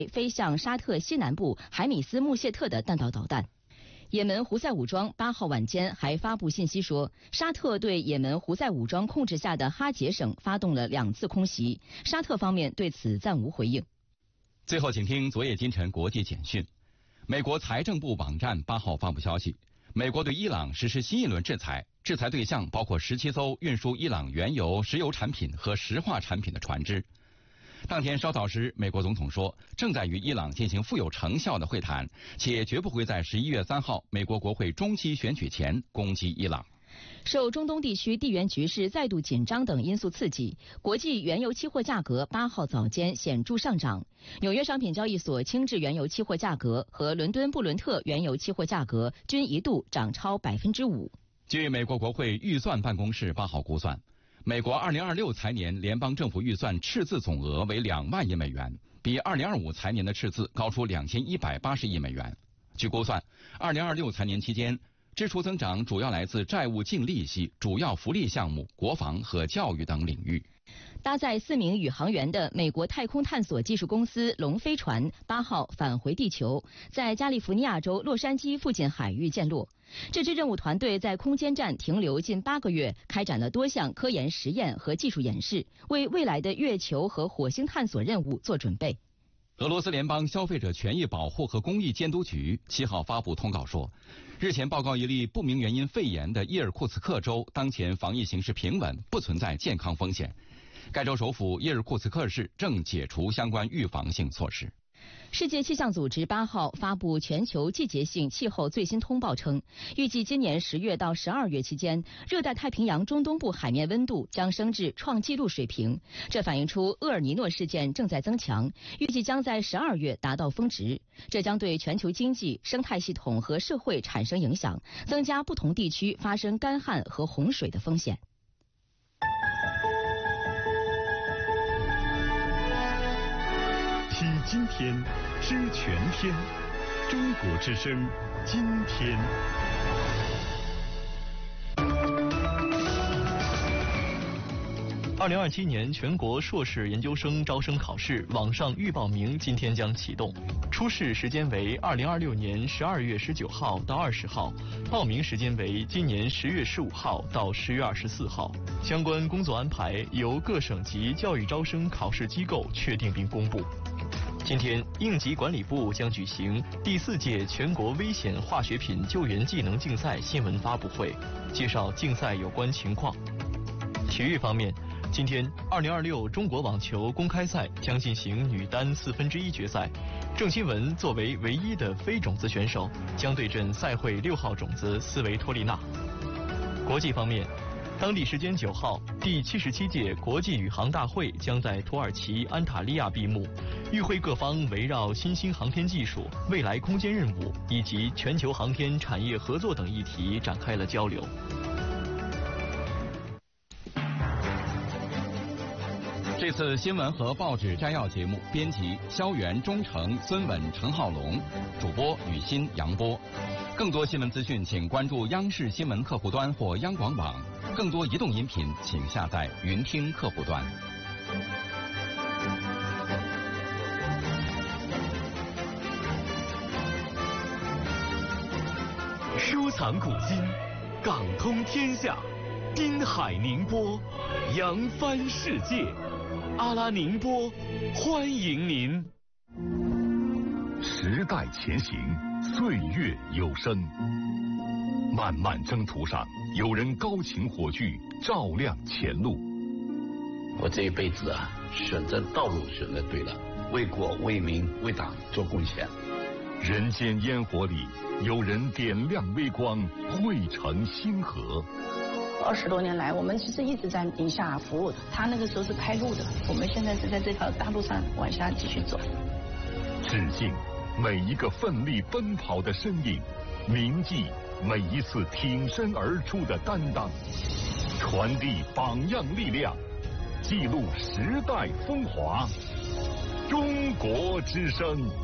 飞向沙特西南部海米斯穆谢特的弹道导弹。也门胡塞武装8号晚间还发布信息说，沙特对也门胡塞武装控制下的哈杰省发动了2次空袭，沙特方面对此暂无回应。 最后，请听昨夜今晨国际简讯。美国财政部网站8号发布消息，美国对伊朗实施新一轮制裁，制裁对象包括17艘运输伊朗原油、石油产品和石化产品的船只。当天稍早时，美国总统说，正在与伊朗进行富有成效的会谈，且绝不会在11月3号美国国会中期选举前攻击伊朗。 受中东地区地缘局势再度紧张等因素刺激，国际原油期货价格8号早间显著上涨。纽约商品交易所轻质原油期货价格和伦敦布伦特原油期货价格均一度涨超5%。 据美国国会预算办公室8号估算，美国2026财年联邦政府预算赤字总额为2万亿美元，比2025财年的赤字高出2180亿美元。据估算，2026财年期间，支出增长主要来自债务净利息、主要福利项目、国防和教育等领域。 搭载4名宇航员的美国太空探索技术公司龙飞船8号返回地球，在加利福尼亚州洛杉矶附近海域降落。这支任务团队在空间站停留近8个月，开展了多项科研实验和技术演示，为未来的月球和火星探索任务做准备。 俄罗斯联邦消费者权益保护和公益监督局7号发布通告说，日前报告一例不明原因肺炎的伊尔库茨克州当前防疫形势平稳，不存在健康风险。该州首府伊尔库茨克市正解除相关预防性措施。 世界气象组织8号发布全球季节性气候最新通报称，预计今年10月到12月期间，热带太平洋中东部海面温度将升至创纪录水平。这反映出厄尔尼诺事件正在增强，预计将在12月达到峰值。这将对全球经济、生态系统和社会产生影响，增加不同地区发生干旱和洪水的风险。 听今天，知全天。中国之声，今天。 2027年全国硕士研究生招生考试网上预报名今天将启动，初试时间为2026年12月19号到20号，报名时间为今年10月15号到10月24号。相关工作安排由各省级教育招生考试机构确定并公布。今天，应急管理部将举行第4届全国危险化学品救援技能竞赛新闻发布会，介绍竞赛有关情况。体育方面，今天2026中国网球公开赛将进行女单1/4决赛，郑钦文作为唯一的非种子选手，将对阵赛会6号种子斯维托利娜。国际方面，当地时间9号，第77届国际宇航大会将在土耳其安塔利亚闭幕。与会各方围绕新兴航天技术、未来空间任务以及全球航天产业合作等议题展开了交流。 这次新闻和报纸摘要节目，编辑肖元、钟诚、孙稳、陈浩龙，主播雨欣、杨波。更多新闻资讯，请关注央视新闻客户端或央广网。更多移动音频，请下载云听客户端。 收藏古今，港通天下，滨海宁波，扬帆世界。阿拉宁波，欢迎您。时代前行，岁月有声。漫漫征途上，有人高擎火炬，照亮前路。 我这一辈子啊，选择道路选择对了，为国为民为党做贡献。 人间烟火里，有人点亮微光，汇成星河。 20多年来，我们其实一直在宁夏服务的。他那个时候是开路的，我们现在是在这条大路上往下继续走。 致敬每一个奋力奔跑的身影，铭记每一次挺身而出的担当，传递榜样力量，记录时代风华。中国之声。